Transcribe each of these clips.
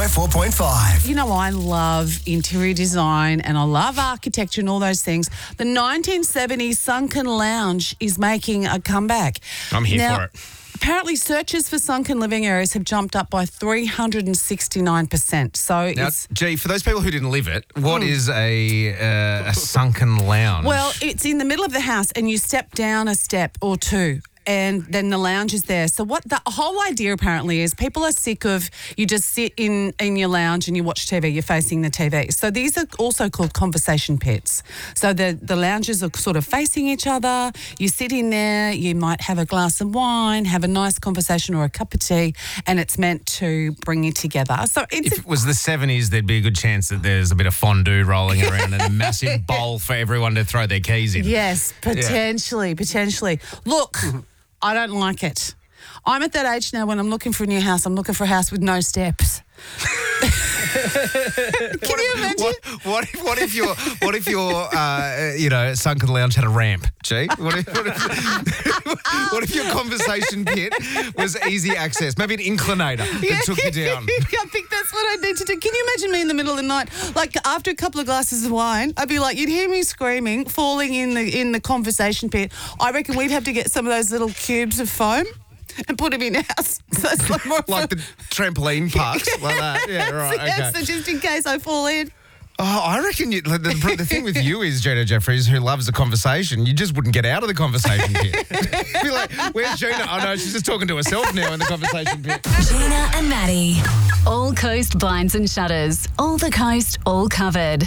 104.5. You know, I love interior design and I love architecture and all those things. The 1970s sunken lounge is making a comeback. I'm here for it. Apparently, searches for sunken living areas have jumped up by 369%. So Now, G, for those people who didn't live it, what is a sunken lounge? Well, it's in the middle of the house and you step down a step or two. And then the lounge is there. So what the whole idea apparently is people are sick of you just sit in your lounge and you watch TV, you're facing the TV. So these are also called conversation pits. So the lounges are sort of facing each other. You sit in there, you might have a glass of wine, have a nice conversation or a cup of tea, and it's meant to bring you together. So if it was the 70s, there'd be a good chance that there's a bit of fondue rolling around and a massive bowl for everyone to throw their keys in. Yes, potentially. Look, I don't like it. I'm at that age now when I'm looking for a new house, I'm looking for a house with no steps. Can you imagine? What if your sunken lounge had a ramp, G? What if your conversation pit was easy access? Maybe an inclinator that took you down. I think that's what I need to do. Can you imagine me in the middle of the night, like after a couple of glasses of wine, I'd be like, you'd hear me screaming, falling in the conversation pit. I reckon we'd have to get some of those little cubes of foam and put him in house. So it's like more like the trampoline parks, like that. Yeah, right. Yes, Okay. so just in case I fall in. Oh, I reckon the thing with you is, Gina Jeffries, who loves the conversation, you just wouldn't get out of the conversation pit. Be like, where's Gina? Oh, no, she's just talking to herself now in the conversation pit. Gina and Maddie. All Coast Blinds and Shutters. All the coast, all covered.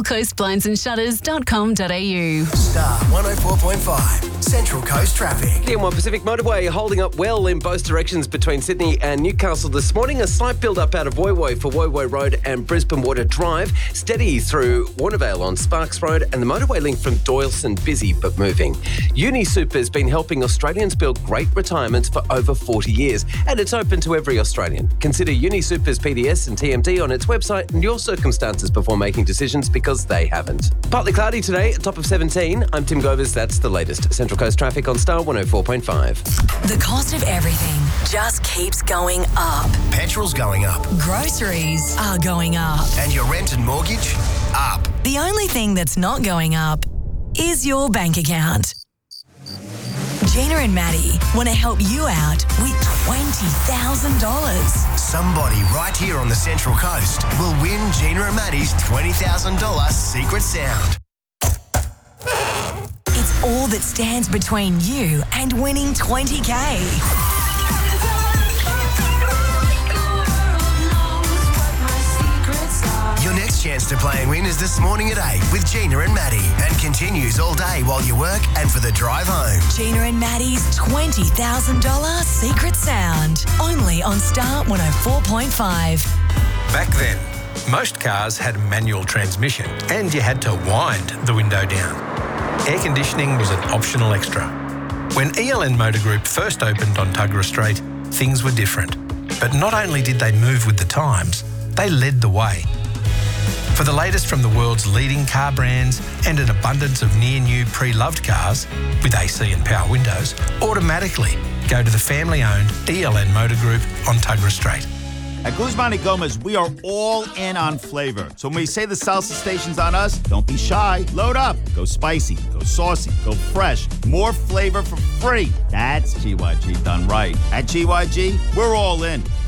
allcoastblindsandShutters.com.au. Star 104.5. Central Coast traffic. The M1 Pacific Motorway holding up well in both directions between Sydney and Newcastle this morning. A slight build-up out of Woy Woy for Woy Woy Road and Brisbane Water Drive. Steady through Warnervale on Sparks Road, and the motorway link from Doyleson busy but moving. UniSuper has been helping Australians build great retirements for over 40 years, and it's open to every Australian. Consider UniSuper's PDS and TMD on its website and your circumstances before making decisions, because they haven't. Partly cloudy today, top of 17. I'm Tim Govers. That's the latest. Central Coast traffic on Star 104.5. The cost of everything just keeps going up. Petrol's going up. Groceries are going up. And your rent and mortgage? Up. The only thing that's not going up is your bank account. Gina and Maddie want to help you out with $20,000. Somebody right here on the Central Coast will win Gina and Maddie's $20,000 secret sound. It's all that stands between you and winning $20K. Your next chance to play and win is this morning at 8 with Gina and Maddie, and continues all day while you work and for the drive home. Gina and Maddie's $20,000 secret sound. Only on Star 104.5. Back then, most cars had a manual transmission and you had to wind the window down. Air conditioning was an optional extra. When ELN Motor Group first opened on Tuggerah Street, things were different. But not only did they move with the times, they led the way. For the latest from the world's leading car brands and an abundance of near-new pre-loved cars with AC and power windows, automatically go to the family-owned ELN Motor Group on Tuggerah Street. At Guzman y Gomez, we are all in on flavor. So when we say the salsa station's on us, don't be shy. Load up. Go spicy, go saucy, go fresh. More flavor for free. That's GYG done right. At GYG, we're all in.